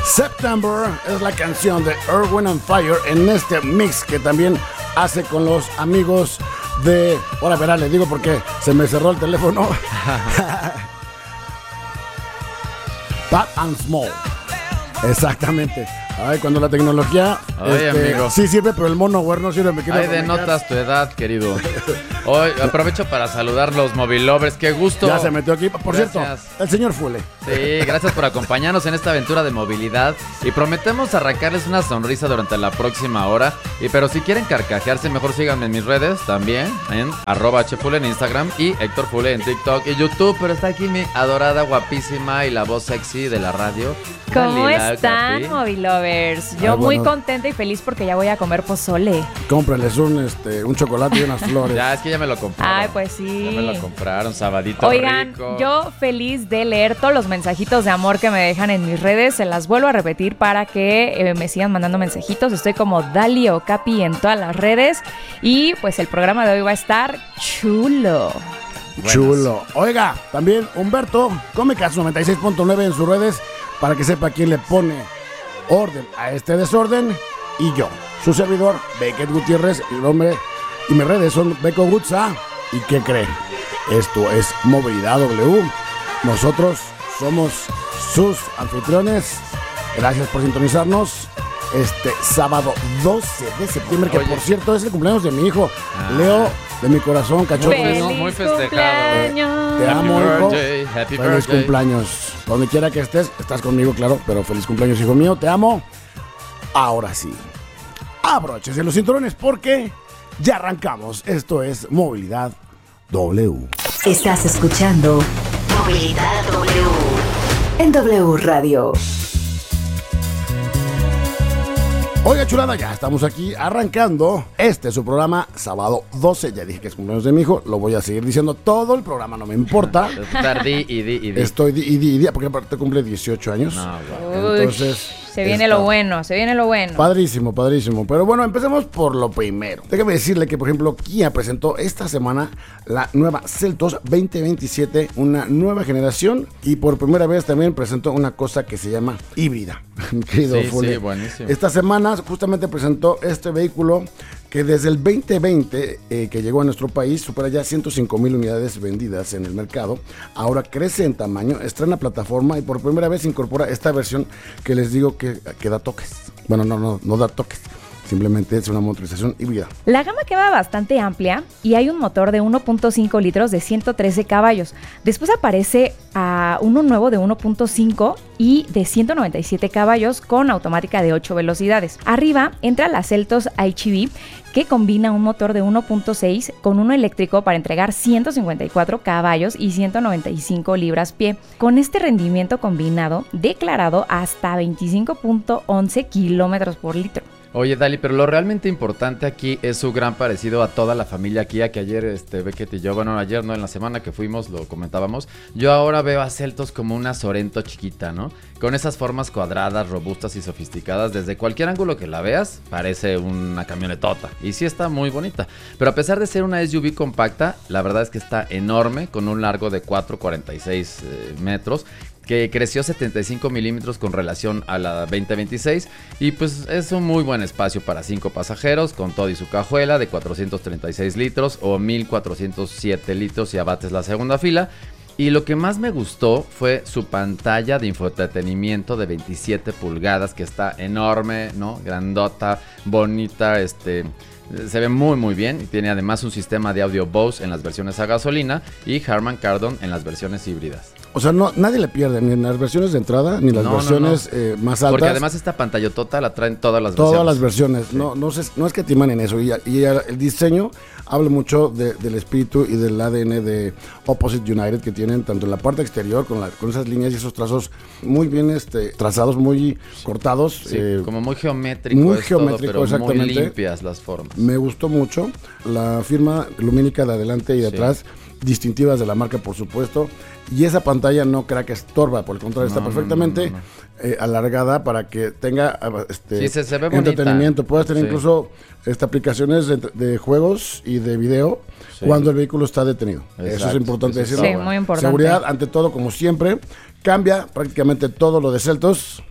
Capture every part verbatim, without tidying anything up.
September es la canción de Earth, Wind and Fire en este mix que también hace con los amigos de... Ahora verá, le digo porque se me cerró el teléfono. Fat and Small. Exactamente. Ay, cuando la tecnología Oye, este, amigo. sí sirve, pero el monoware no sirve. Me Ay, denotas tu edad, querido. Hoy aprovecho para saludar los Movilovers. Qué gusto. Ya se metió aquí. Por Gracias. cierto, el señor Fule. Sí, gracias por acompañarnos en esta aventura de movilidad y prometemos arrancarles una sonrisa durante la próxima hora. Y pero si quieren carcajearse, mejor síganme en mis redes también, en arroba hfule en Instagram y Héctor Fule en TikTok y YouTube. Pero está aquí mi adorada, guapísima y la voz sexy de la radio. ¿Cómo Dalila están, Capi. Movilovers? Yo Ay, muy bueno. contenta y feliz porque ya voy a comer pozole. Cómprales un, este, un chocolate y unas flores. Ya, es que ya me lo compraron. Ay, pues sí. Ya me lo compraron, sabadito Oigan, rico. yo feliz de leer todos los mensajitos de amor que me dejan en mis redes. Se las vuelvo a repetir para que eh, me sigan mandando mensajitos. Estoy como Dali o Capi en todas las redes. Y pues el programa de hoy va a estar chulo. Buenas. Chulo. Oiga, también Humberto, Comecast noventa y seis punto nueve en sus redes para que sepa quién le pone orden a este desorden. Y yo, su servidor, Beckett Gutiérrez, y el hombre y mis redes son Beco Gutza. ¿Y qué creen? Esto es Movilidad W. Nosotros somos sus anfitriones. Gracias por sintonizarnos. Este sábado doce de septiembre, que Oye. por cierto es el cumpleaños de mi hijo, Ah. Leo, de mi corazón, cachorro. Feliz mío. muy festejado. cumpleaños. Te amo, Happy hijo. birthday, happy Feliz birthday. cumpleaños. Donde quiera que estés, estás conmigo, claro, pero feliz cumpleaños, hijo mío. Te amo. Ahora sí. Abróchese los cinturones porque ya arrancamos. Esto es Movilidad W. Estás escuchando Movilidad W en W Radio. Oiga, chulada, ya estamos aquí arrancando. Este es su programa, sábado doce. Ya dije que es cumpleaños de mi hijo. Lo voy a seguir diciendo todo el programa, no me importa. Estar di y di y di. Estoy di y di y di, porque aparte cumple dieciocho años. No, guau. Uy, Entonces, se viene está lo bueno, se viene lo bueno. Padrísimo, padrísimo. Pero bueno, empecemos por lo primero. Déjame decirle que, por ejemplo, Kia presentó esta semana la nueva Seltos veinte veintisiete, una nueva generación. Y por primera vez también presentó una cosa que se llama híbrida. Mi querido Sí, Fule. sí, buenísimo. Esta semana justamente presentó este vehículo que desde el veinte veinte eh, que llegó a nuestro país supera ya ciento cinco mil unidades vendidas en el mercado. Ahora crece en tamaño, estrena plataforma y por primera vez incorpora esta versión que les digo que, que da toques. Bueno, no, no, no da toques. Simplemente es una motorización híbrida. La gama queda bastante amplia y hay un motor de uno punto cinco litros de ciento trece caballos. Después aparece a uno nuevo de uno punto cinco y de ciento noventa y siete caballos con automática de ocho velocidades. Arriba entra la Seltos H E V, que combina un motor de uno punto seis con uno eléctrico para entregar ciento cincuenta y cuatro caballos y ciento noventa y cinco libras-pie. Con este rendimiento combinado declarado hasta veinticinco punto once kilómetros por litro. Oye, Dali, pero lo realmente importante aquí es su gran parecido a toda la familia Kia, que ayer este, Beckett y yo, bueno, ayer no, en la semana que fuimos lo comentábamos. Yo ahora veo a Seltos como una Sorento chiquita, ¿no? Con esas formas cuadradas, robustas y sofisticadas, desde cualquier ángulo que la veas, parece una camionetota. Y sí está muy bonita. Pero a pesar de ser una S U V compacta, la verdad es que está enorme, con un largo de cuatro coma cuarenta y seis eh, metros, que creció setenta y cinco milímetros con relación a la veinte veintiséis y pues es un muy buen espacio para cinco pasajeros con todo y su cajuela de cuatrocientos treinta y seis litros o mil cuatrocientos siete litros si abates la segunda fila. Y lo que más me gustó fue su pantalla de infoentretenimiento de veintisiete pulgadas, que está enorme, ¿no? Grandota, bonita, este... se ve muy muy bien y tiene además un sistema de audio Bose en las versiones a gasolina y Harman Kardon en las versiones híbridas. O sea, no, nadie le pierde ni en las versiones de entrada ni en las No, no, versiones no. Eh, más altas. Porque además esta pantallotota la traen todas las Todas versiones. las versiones, Sí. no, no, se, no es que timan en eso. Y, y el diseño habla mucho de, del espíritu y del A D N de Opposite United que tienen tanto en la parte exterior con, la, con esas líneas y esos trazos muy bien este, trazados, muy cortados. Sí, eh, como muy geométrico. muy es geométrico, todo, pero exactamente. muy limpias las formas. Me gustó mucho la firma lumínica de adelante y de Sí. atrás, distintivas de la marca, por supuesto. Y esa pantalla no crea que estorba, por el contrario, está No, no, perfectamente no, no, eh, alargada para que tenga este, Sí, se- se ve bonita. entretenimiento. Puedes tener Sí. incluso este, aplicaciones de, de juegos y de video Sí. cuando el vehículo está detenido. Eso es Exacto, importante eso está decirlo. Sí, muy importante. Seguridad ante todo, como siempre. Cambia prácticamente todo lo de Seltos.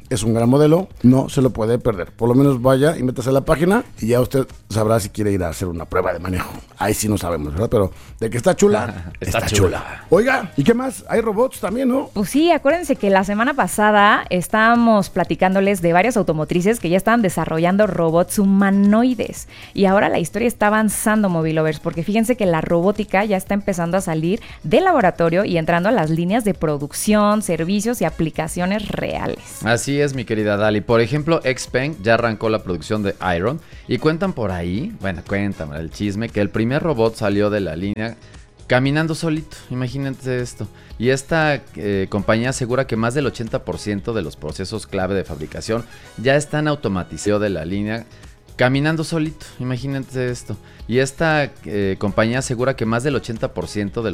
es un gran modelo, no se lo puede perder. Por lo menos vaya y métase a la página y ya usted sabrá si quiere ir a hacer una prueba de manejo. Ahí sí no sabemos, ¿verdad? Pero de que está chula, está, está chula. chula. Oiga, ¿y qué más? Hay robots también, ¿no? Pues sí, acuérdense que la semana pasada estábamos platicándoles de varias automotrices que ya estaban desarrollando robots humanoides. Y ahora la historia está avanzando, Mobilovers, porque fíjense que la robótica ya está empezando a salir del laboratorio y entrando a las líneas de producción, servicios y aplicaciones reales. Así es, mi querida Dali. Por ejemplo, Xpeng ya arrancó la producción de Iron y cuentan por ahí, bueno, cuéntame el chisme, que el primer robot salió de la línea caminando solito, imagínense esto. Y esta eh, compañía asegura que más del ochenta por ciento de los procesos clave de fabricación ya están automatizados de la línea caminando solito, imagínense esto. Y esta eh, compañía asegura que más del ochenta por ciento de